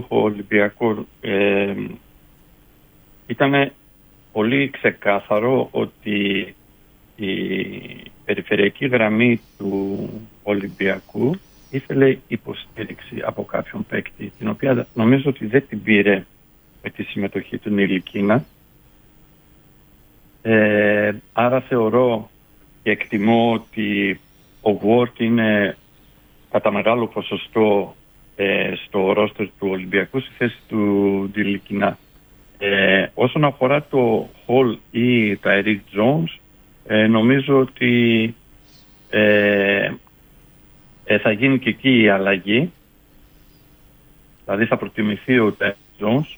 Ολυμπιακό, ήταν πολύ ξεκάθαρο ότι η περιφερειακή γραμμή του Ολυμπιακού ήθελε υποστήριξη από κάποιον παίκτη, την οποία νομίζω ότι δεν την πήρε με τη συμμετοχή του Νιλικίνα. Άρα θεωρώ και εκτιμώ ότι ο Ward είναι κατά μεγάλο ποσοστό στο ρόστερ του Ολυμπιακού στη θέση του Νιλικίνα. Όσον αφορά το Hall ή τα Eric Jones, νομίζω ότι θα γίνει και εκεί η αλλαγή. Δηλαδή θα προτιμηθεί ο Eric Jones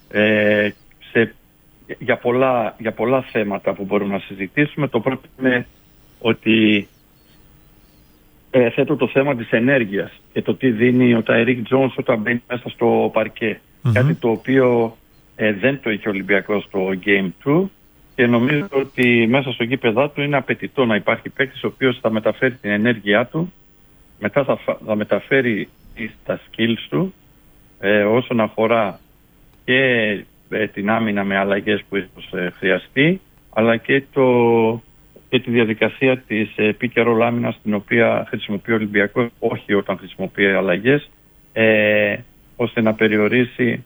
για πολλά θέματα που μπορούμε να συζητήσουμε. Το πρώτο είναι ότι θέτω το θέμα της ενέργειας και το τι δίνει ο Tyreek Jones όταν μπαίνει μέσα στο παρκέ. Κάτι το οποίο δεν το είχε ο Ολυμπιακός στο Game 2 και νομίζω ότι μέσα στο γήπεδά του είναι απαιτητό να υπάρχει παίκτης ο οποίος θα μεταφέρει την ενέργειά του, μετά θα μεταφέρει τα skills του όσον αφορά και την άμυνα με αλλαγές που ίσως χρειαστεί, αλλά και τη διαδικασία της pick and roll άμυνας, την οποία χρησιμοποιεί ο Ολυμπιακός, όχι όταν χρησιμοποιεί αλλαγές, ώστε να περιορίσει,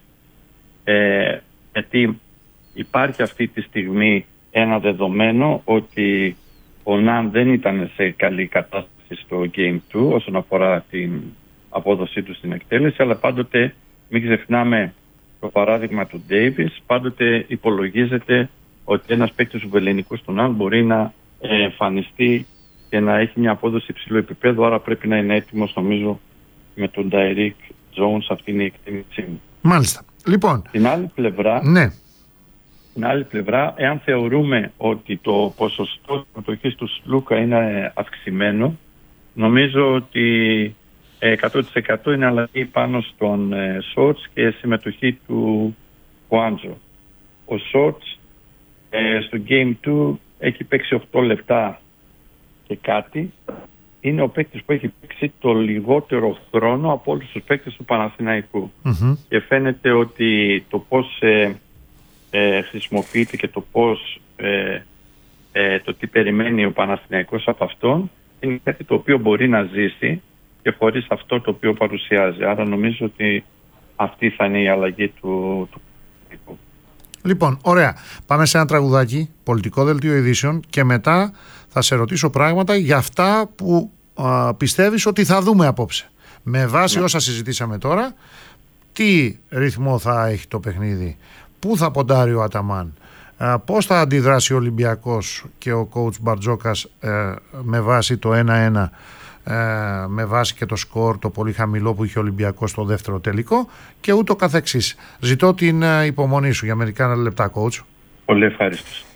γιατί υπάρχει αυτή τη στιγμή ένα δεδομένο ότι ο Ναν δεν ήταν σε καλή κατάσταση στο Game 2 όσον αφορά την απόδοσή του στην εκτέλεση, αλλά πάντοτε μην ξεχνάμε το παράδειγμα του Ντέιβις, πάντοτε υπολογίζεται ότι ένας παίκτης του ελληνικού στον Ναν μπορεί να εμφανιστεί και να έχει μια απόδοση υψηλού επίπεδου, άρα πρέπει να είναι έτοιμος, νομίζω, με τον Tyreek Jones. Αυτή είναι η εκτίμησή μου. Μάλιστα. Λοιπόν, την άλλη πλευρά, ναι. Την άλλη πλευρά, εάν θεωρούμε ότι το ποσοστό συμμετοχής του Σλούκα είναι αυξημένο, νομίζω ότι 100% είναι αλλαγή πάνω στον Σόρτς και συμμετοχή του Κουάντζο. Ο Σόρτς στο Game 2 έχει παίξει 8 λεπτά και κάτι. Είναι ο παίκτης που έχει παίξει το λιγότερο χρόνο από όλους τους παίκτες του Παναθηναϊκού. Και φαίνεται ότι το πώς χρησιμοποιείται και το πώς το τι περιμένει ο Παναθηναϊκός από αυτόν είναι κάτι το οποίο μπορεί να ζήσει και χωρίς αυτό το οποίο παρουσιάζει. Άρα νομίζω ότι αυτή θα είναι η αλλαγή του. Λοιπόν, ωραία. Πάμε σε ένα τραγουδάκι, πολιτικό δελτίο ειδήσεων, και μετά θα σε ρωτήσω πράγματα για αυτά που πιστεύεις ότι θα δούμε απόψε. Με βάση όσα συζητήσαμε τώρα, τι ρυθμό θα έχει το παιχνίδι, πού θα ποντάρει ο Αταμάν, πώς θα αντιδράσει ο Ολυμπιακός και ο coach Μπαρτζόκας με βάση το 1-1, με βάση και το σκορ το πολύ χαμηλό που είχε ο Ολυμπιακός στο δεύτερο τελικό και ούτω καθεξής. Ζητώ την υπομονή σου για μερικά λεπτά, coach. Πολύ ευχαριστώ.